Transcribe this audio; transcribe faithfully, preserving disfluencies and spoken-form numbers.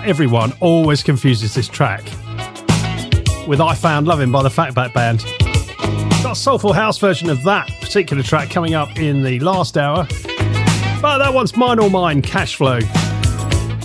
everyone always confuses this track with I Found Loving by the Fatback Band. Got a soulful house version of that particular track coming up in the last hour. But that one's Mine or Mine, Cash Flow.